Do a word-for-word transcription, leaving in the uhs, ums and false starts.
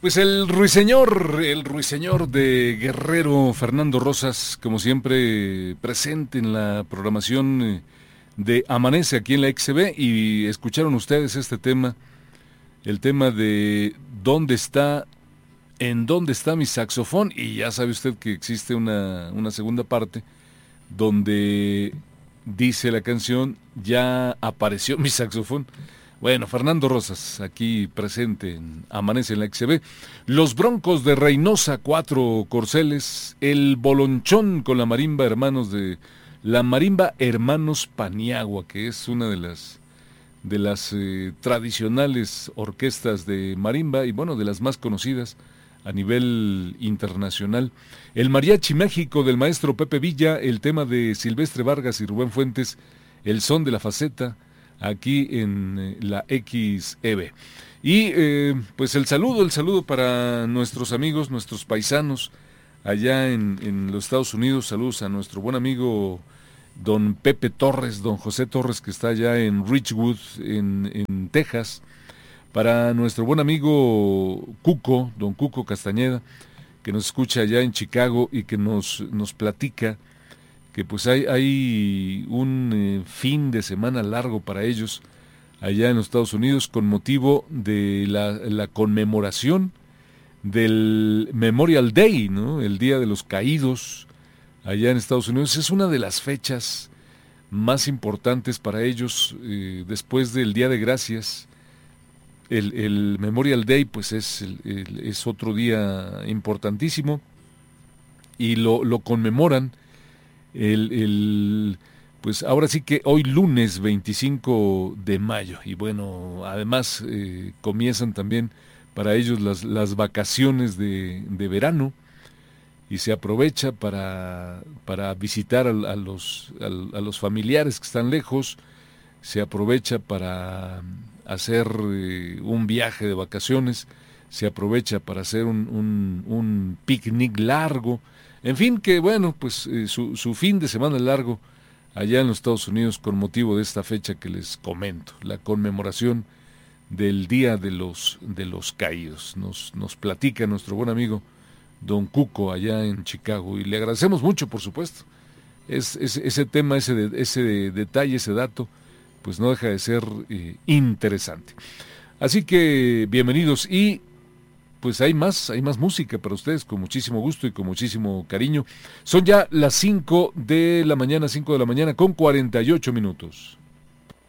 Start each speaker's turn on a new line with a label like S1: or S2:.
S1: Pues el ruiseñor, el ruiseñor de Guerrero, Fernando Rosas, como siempre, presente en la programación eh, de Amanece aquí en la X B, y escucharon ustedes este tema, el tema de ¿dónde está, en dónde está mi saxofón? Y ya sabe usted que existe una, una segunda parte donde dice la canción, ya apareció mi saxofón. Bueno, Fernando Rosas, aquí presente en Amanece en la X B. Los Broncos de Reynosa, cuatro corceles. El Bolonchón con la marimba hermanos de... La marimba Hermanos Paniagua, que es una de las, de las eh, tradicionales orquestas de marimba y bueno, de las más conocidas a nivel internacional. El Mariachi México del maestro Pepe Villa, el tema de Silvestre Vargas y Rubén Fuentes, El Son de la Faceta, aquí en eh, la X E B. Y eh, pues el saludo, el saludo para nuestros amigos, nuestros paisanos allá en, en los Estados Unidos. Saludos a nuestro buen amigo don Pepe Torres, don José Torres, que está allá en Richwood, en, en Texas. Para nuestro buen amigo Cuco, don Cuco Castañeda, que nos escucha allá en Chicago y que nos, nos platica que pues hay, hay un eh, fin de semana largo para ellos allá en los Estados Unidos con motivo de la, la conmemoración del Memorial Day, ¿no? El Día de los Caídos allá en Estados Unidos. Es una de las fechas más importantes para ellos eh, después del Día de Gracias. El, el Memorial Day pues es, el, el, es otro día importantísimo y lo, lo conmemoran El, el, pues ahora sí que hoy lunes veinticinco de mayo y bueno, además eh, comienzan también para ellos las, las vacaciones de, de verano y se aprovecha para, para visitar a, a, los, a, a los familiares que están lejos, se aprovecha para hacer eh, un viaje de vacaciones, se aprovecha para hacer un, un, un picnic largo. En fin, que bueno, pues eh, su, su fin de semana largo allá en los Estados Unidos con motivo de esta fecha que les comento, la conmemoración del Día de los, de los Caídos. Nos, nos platica nuestro buen amigo don Cuco allá en Chicago y le agradecemos mucho, por supuesto. Es, es, ese tema, ese, de, ese de, detalle, ese dato, pues no deja de ser eh, interesante. Así que bienvenidos y... pues hay más, hay más música para ustedes con muchísimo gusto y con muchísimo cariño. Son ya las cinco de la mañana, cinco de la mañana con cuarenta y ocho minutos.